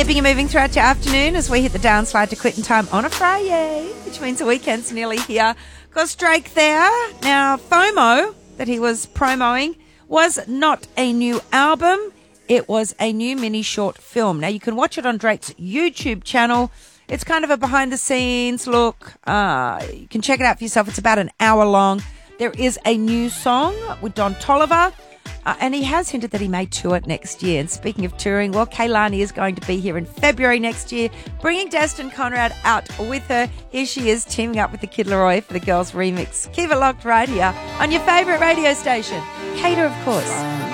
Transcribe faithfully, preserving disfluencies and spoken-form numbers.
Keeping you moving throughout your afternoon as we hit the downslide to quitting time on a Friday, which means the weekend's nearly here. Got Drake there. Now, FOMO that he was promoting was not a new album. It was a new mini short film. Now, you can watch it on Drake's YouTube channel. It's kind of a behind-the-scenes look. Uh, you can check it out for yourself. It's about an hour long. There is a new song with Don Toliver. Uh, and he has hinted that he may tour it next year. And speaking of touring, well, Kehlani is going to be here in February next year, bringing Destin Conrad out with her. Here she is, teaming up with the Kid Laroi for the Girls remix. Keep it locked right here on your favourite radio station. Cater, of course.